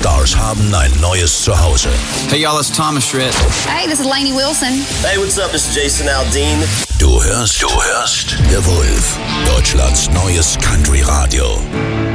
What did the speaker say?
Superstars haben ein neues Zuhause. Hey y'all, it's Thomas Schritt. Hey, this is Lainey Wilson. Hey, what's up? This is Jason Aldean. Du hörst The Wolf, Deutschlands neues Country-Radio.